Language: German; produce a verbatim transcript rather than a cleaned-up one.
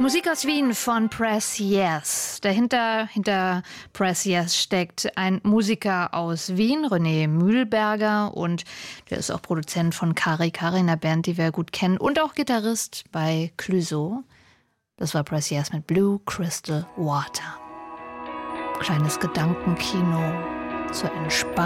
Musik aus Wien von Press Yes. Dahinter, hinter Press Yes steckt ein Musiker aus Wien, René Mühlberger, und der ist auch Produzent von Kari Kari, einer Band, die wir gut kennen, und auch Gitarrist bei Clouseau. Das war Press Yes mit Blue Crystal Water. Kleines Gedankenkino zur Entspannung.